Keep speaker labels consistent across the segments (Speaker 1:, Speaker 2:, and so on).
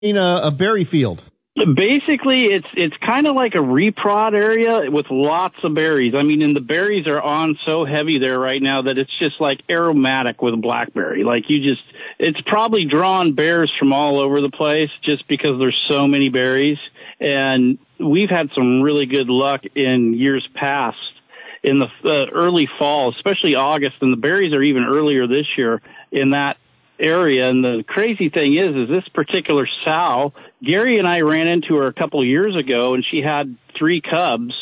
Speaker 1: in a berry field?
Speaker 2: Basically, it's kind of like a reprod area with lots of berries. I mean, and the berries are on so heavy there right now that it's just like aromatic with blackberry. Like it's probably drawn bears from all over the place just because there's so many berries. And we've had some really good luck in years past in the early fall, especially August, and the berries are even earlier this year in that area. And the crazy thing is this particular sow, Gary and I ran into her a couple of years ago, and she had 3 cubs,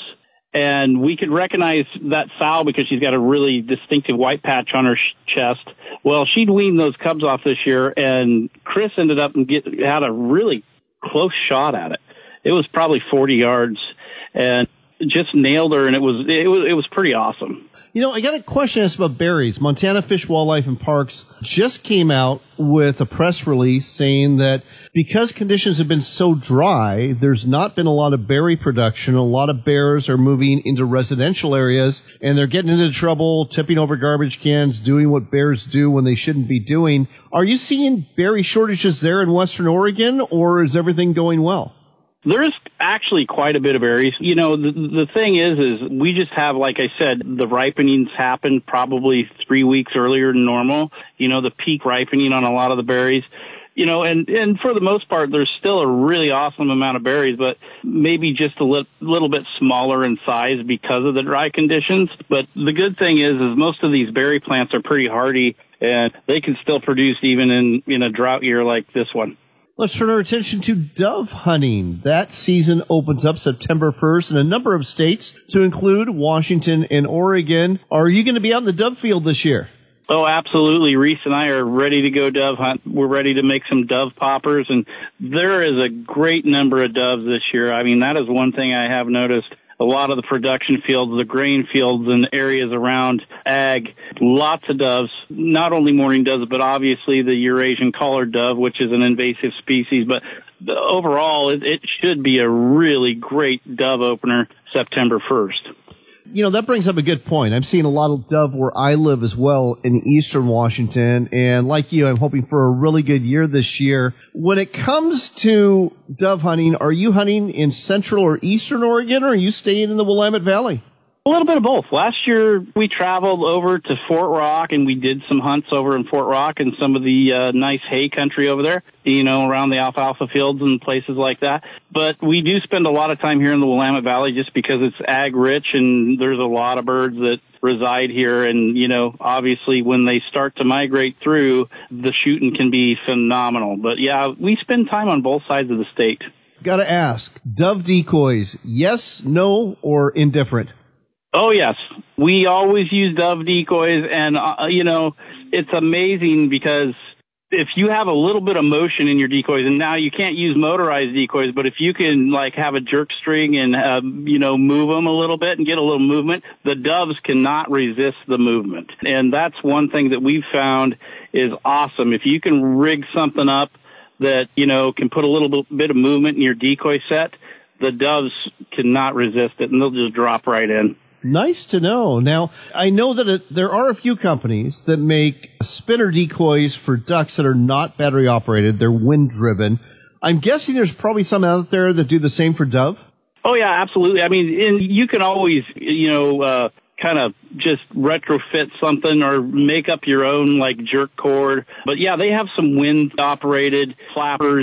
Speaker 2: and we could recognize that sow because she's got a really distinctive white patch on her chest. Well, she'd weaned those cubs off this year, and Chris ended up and had a really close shot at it. It was probably 40 yards, and just nailed her, and it was pretty awesome.
Speaker 1: You know, I got a question about berries. Montana Fish, Wildlife, and Parks just came out with a press release saying that because conditions have been so dry, there's not been a lot of berry production. A lot of bears are moving into residential areas, and they're getting into trouble, tipping over garbage cans, doing what bears do when they shouldn't be doing. Are you seeing berry shortages there in Western Oregon, or is everything going well?
Speaker 2: There's actually quite a bit of berries. You know, the thing is we just have, like I said, the ripenings happen probably 3 weeks earlier than normal. You know, the peak ripening on a lot of the berries. You know, and for the most part, there's still a really awesome amount of berries, but maybe just a little bit smaller in size because of the dry conditions. But the good thing is most of these berry plants are pretty hardy, and they can still produce even in a drought year like this one.
Speaker 1: Let's turn our attention to dove hunting. That season opens up September 1st in a number of states, to include Washington and Oregon. Are you going to be out in the dove field this year?
Speaker 2: Oh, absolutely. Reese and I are ready to go dove hunt. We're ready to make some dove poppers, and there is a great number of doves this year. I mean, that is one thing I have noticed. A lot of the production fields, the grain fields and areas around ag, lots of doves, not only mourning doves, but obviously the Eurasian collared dove, which is an invasive species. But overall, it should be a really great dove opener September 1st.
Speaker 1: You know, that brings up a good point. I'm seeing a lot of dove where I live as well in eastern Washington. And like you, I'm hoping for a really good year this year. When it comes to dove hunting, are you hunting in central or eastern Oregon, or are you staying in the Willamette Valley?
Speaker 2: A little bit of both. Last year, we traveled over to Fort Rock, and we did some hunts over in Fort Rock and some of the nice hay country over there, you know, around the alfalfa fields and places like that. But we do spend a lot of time here in the Willamette Valley just because it's ag-rich, and there's a lot of birds that reside here. And, you know, obviously when they start to migrate through, the shooting can be phenomenal. But, yeah, we spend time on both sides of the state.
Speaker 1: Got to ask, dove decoys, yes, no, or indifferent?
Speaker 2: Oh, yes. We always use dove decoys, and, you know, it's amazing because if you have a little bit of motion in your decoys, and now you can't use motorized decoys, but if you can, like, have a jerk string and, you know, move them a little bit and get a little movement, the doves cannot resist the movement. And that's one thing that we've found is awesome. If you can rig something up that, you know, can put a little bit of movement in your decoy set, the doves cannot resist it, and they'll just drop right in.
Speaker 1: Nice to know. Now, I know that there are a few companies that make spinner decoys for ducks that are not battery operated. They're wind driven. I'm guessing there's probably some out there that do the same for dove.
Speaker 2: Oh, yeah, absolutely. I mean, and you can always, you know, kind of just retrofit something or make up your own, like, jerk cord. But, yeah, they have some wind-operated flappers,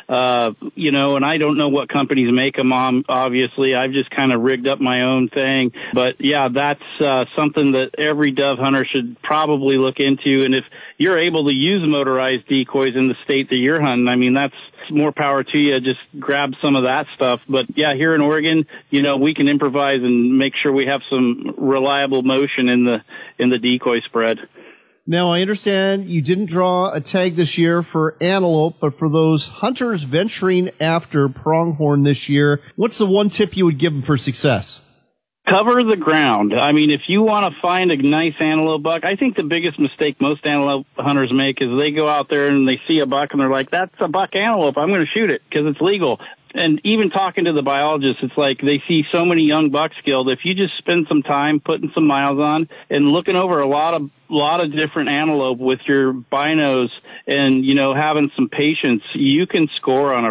Speaker 2: you know, and I don't know what companies make them, obviously. I've just kind of rigged up my own thing. But, yeah, that's something that every dove hunter should probably look into. And if you're able to use motorized decoys in the state that you're hunting, I mean, that's more power to you. Just grab some of that stuff. But, yeah, here in Oregon, you know, we can improvise and make sure we have some reliable motion in the decoy spread.
Speaker 1: Now, I understand you didn't draw a tag this year for antelope, but for those hunters venturing after pronghorn this year, what's the one tip you would give them for success?
Speaker 2: Cover the ground. I mean, if you want to find a nice antelope buck, I think the biggest mistake most antelope hunters make is they go out there and they see a buck and they're like, that's a buck antelope. I'm going to shoot it because it's legal. And even talking to the biologists, it's like they see so many young bucks killed. If you just spend some time putting some miles on and looking over a lot of different antelope with your binos and, having some patience, you can score on a